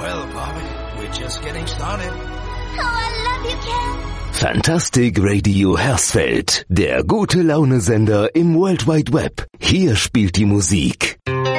Well, Bobby, we're just getting started. Oh, I love you, Ken. Fantastic Radio Hersfeld, der gute Laune-Sender im World Wide Web. Hier spielt die Musik.